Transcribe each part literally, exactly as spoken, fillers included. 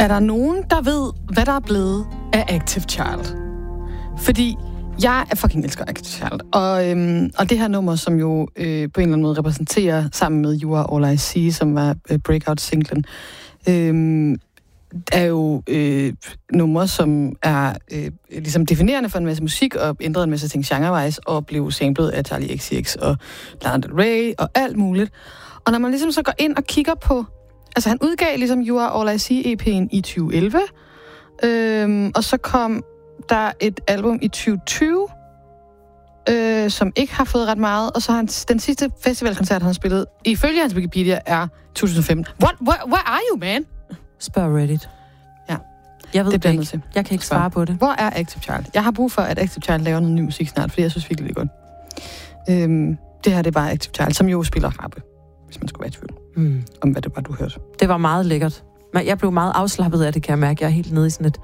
Er der nogen, der ved, hvad der er blevet af Active Child? Fordi jeg er fucking elsker Active Child. Og, øhm, og det her nummer, som jo øh, på en eller anden måde repræsenterer sammen med You Are All I See, som var øh, breakout-singlen, øh, er jo øh, numre, som er øh, ligesom definerende for en masse musik, og ændrede en masse ting genrewise, og blev samlet af Charli X C X og Lana Del Rey og alt muligt. Og når man ligesom så går ind og kigger på... Altså, han udgav ligesom You Are All I See E P'en i tyve elleve, øhm, og så kom der et album i tyve tyve, øh, som ikke har fået ret meget, og så har han den sidste festivalkoncert, han har spillet, ifølge hans Wikipedia, er to tusind og femten. What? Where, where are you, man? Spørg Reddit. Ja. Jeg ved det, det ikke. Til. Jeg kan ikke svare på det. Hvor er Active Child? Jeg har brug for, at Active Child laver noget ny musik snart, fordi jeg synes virkelig, det er godt. Øhm, det her, det er bare Active Child, som jo spiller rappe, hvis man skulle være i tvivl mm. om, hvad det var, du hørte. Det var meget lækkert. Men jeg blev meget afslappet af det, kan jeg mærke. Jeg er helt nede i sådan et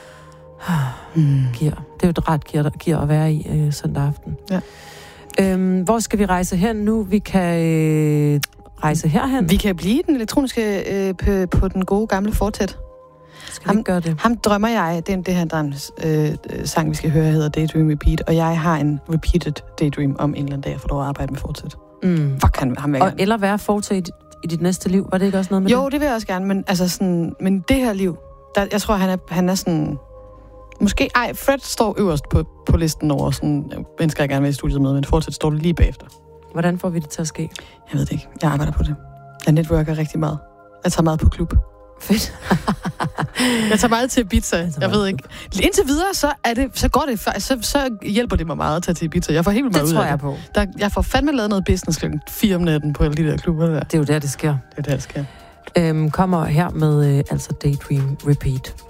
mm. gear. Det er jo et ret gear, gear at være i øh, søndag aften. Ja. Øhm, hvor skal vi rejse hen nu? Vi kan øh, rejse herhen. Vi kan blive den elektroniske øh, på, på den gode gamle fortæt. Skal ham, vi gøre det? Ham drømmer jeg. Det er det her der, øh, sang, vi skal høre, hedder Daydream Repeat. Og jeg har en repeated daydream om en eller anden dag, jeg får lov at arbejde med fortæt. Mm. Fuck, han, ham vil og eller være fortæt i, i dit næste liv. Var det ikke også noget med jo, det? Jo, det vil jeg også gerne. Men, altså sådan, men det her liv, der, jeg tror, han er, han er sådan... Måske, ej, Fred står øverst på, på listen over sådan, mennesker, jeg gerne vil i studiet med, men fortsat står det lige bagefter. Hvordan får vi det til at ske? Jeg ved det ikke. Jeg arbejder på det. Jeg networker rigtig meget. Jeg tager meget på klub. Fedt. Jeg tager meget til Ibiza. Jeg, jeg ved ikke. Indtil videre, så, er det, så går det, så, så hjælper det mig meget at tage til Ibiza. Jeg får helt meget det ud tror af jeg det. på. Der, jeg får fandme lavet noget business klokken fire om natten på alle de der klubber der. Det er jo der, det sker. Det er der, det sker. Øhm, kommer her med øh, altså Daydream Repeat.